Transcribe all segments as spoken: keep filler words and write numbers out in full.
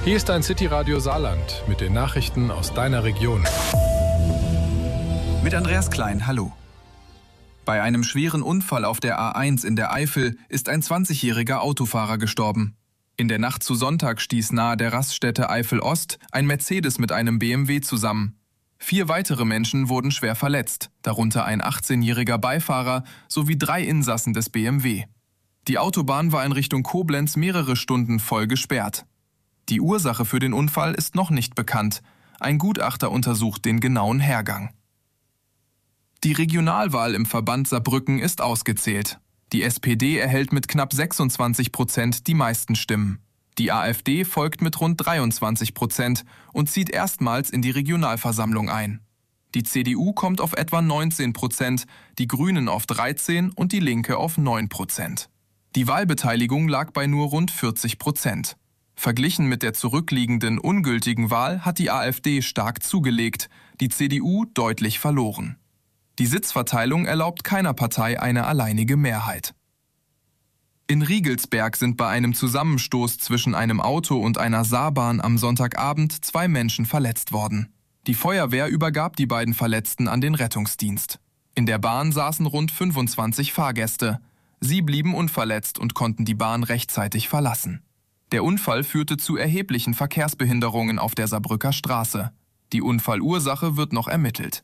Hier ist dein City-Radio Saarland mit den Nachrichten aus deiner Region. Mit Andreas Klein, hallo. Bei einem schweren Unfall auf der A eins in der Eifel ist ein zwanzigjähriger Autofahrer gestorben. In der Nacht zu Sonntag stieß nahe der Raststätte Eifel Ost ein Mercedes mit einem B M W zusammen. Vier weitere Menschen wurden schwer verletzt, darunter ein achtzehnjähriger Beifahrer sowie drei Insassen des B M W. Die Autobahn war in Richtung Koblenz mehrere Stunden voll gesperrt. Die Ursache für den Unfall ist noch nicht bekannt. Ein Gutachter untersucht den genauen Hergang. Die Regionalwahl im Verband Saarbrücken ist ausgezählt. Die S P D erhält mit knapp sechsundzwanzig Prozent die meisten Stimmen. Die AfD folgt mit rund dreiundzwanzig Prozent und zieht erstmals in die Regionalversammlung ein. Die C D U kommt auf etwa neunzehn Prozent, die Grünen auf dreizehn und die Linke auf neun Prozent. Die Wahlbeteiligung lag bei nur rund vierzig Prozent. Verglichen mit der zurückliegenden ungültigen Wahl hat die AfD stark zugelegt, die C D U deutlich verloren. Die Sitzverteilung erlaubt keiner Partei eine alleinige Mehrheit. In Riegelsberg sind bei einem Zusammenstoß zwischen einem Auto und einer Saarbahn am Sonntagabend zwei Menschen verletzt worden. Die Feuerwehr übergab die beiden Verletzten an den Rettungsdienst. In der Bahn saßen rund fünfundzwanzig Fahrgäste. Sie blieben unverletzt und konnten die Bahn rechtzeitig verlassen. Der Unfall führte zu erheblichen Verkehrsbehinderungen auf der Saarbrücker Straße. Die Unfallursache wird noch ermittelt.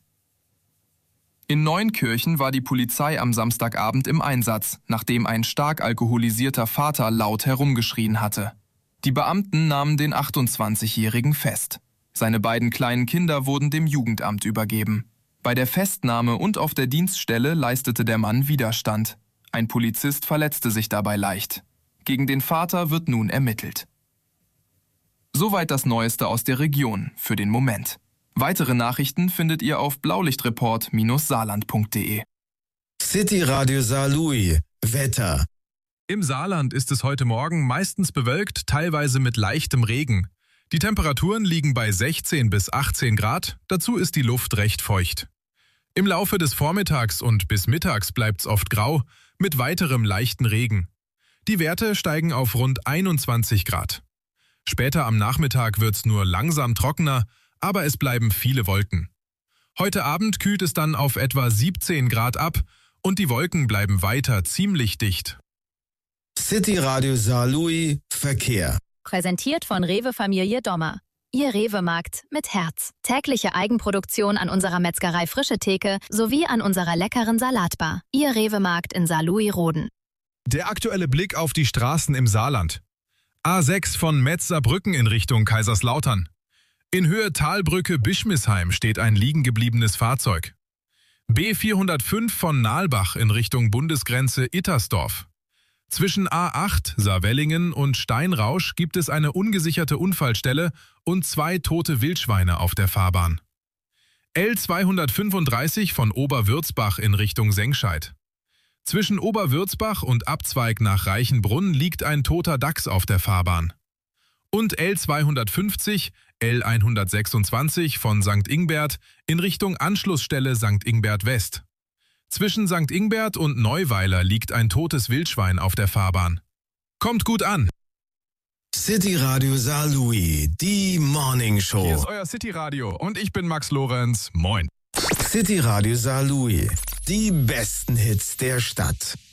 In Neunkirchen war die Polizei am Samstagabend im Einsatz, nachdem ein stark alkoholisierter Vater laut herumgeschrien hatte. Die Beamten nahmen den achtundzwanzigjährigen fest. Seine beiden kleinen Kinder wurden dem Jugendamt übergeben. Bei der Festnahme und auf der Dienststelle leistete der Mann Widerstand. Ein Polizist verletzte sich dabei leicht. Gegen den Vater wird nun ermittelt. Soweit das Neueste aus der Region für den Moment. Weitere Nachrichten findet ihr auf blaulichtreport Saarland punkt de. City Radio Saarlouis. Wetter. Im Saarland ist es heute Morgen meistens bewölkt, teilweise mit leichtem Regen. Die Temperaturen liegen bei sechzehn bis achtzehn Grad, dazu ist die Luft recht feucht. Im Laufe des Vormittags und bis mittags bleibt's oft grau, mit weiterem leichten Regen. Die Werte steigen auf rund einundzwanzig Grad. Später am Nachmittag wird's nur langsam trockener, aber es bleiben viele Wolken. Heute Abend kühlt es dann auf etwa siebzehn Grad ab und die Wolken bleiben weiter ziemlich dicht. City Radio Saarlouis Verkehr. Präsentiert von Rewe Familie Dommer. Ihr Rewe-Markt mit Herz. Tägliche Eigenproduktion an unserer Metzgerei Frische Theke sowie an unserer leckeren Salatbar. Ihr Rewe-Markt in Saarlouis-Roden. Der aktuelle Blick auf die Straßen im Saarland. A sechs von Metz-Saarbrücken in Richtung Kaiserslautern. In Höhe Talbrücke-Bischmisheim steht ein liegen gebliebenes Fahrzeug. B vierhundertfünf von Nalbach in Richtung Bundesgrenze Ittersdorf. Zwischen A acht, Saarwellingen und Steinrausch gibt es eine ungesicherte Unfallstelle und zwei tote Wildschweine auf der Fahrbahn. L zweihundertfünfunddreißig von Oberwürzbach in Richtung Sengscheid. Zwischen Oberwürzbach und Abzweig nach Reichenbrunn liegt ein toter Dachs auf der Fahrbahn. Und L zweihundertfünfzig, L hundertsechsundzwanzig von Sankt Ingbert in Richtung Anschlussstelle Sankt Ingbert West. Zwischen Sankt Ingbert und Neuweiler liegt ein totes Wildschwein auf der Fahrbahn. Kommt gut an! City Radio Saarlouis, die Morning Show. Hier ist euer City Radio und ich bin Max Lorenz. Moin! City Radio Saarlouis, die besten Hits der Stadt.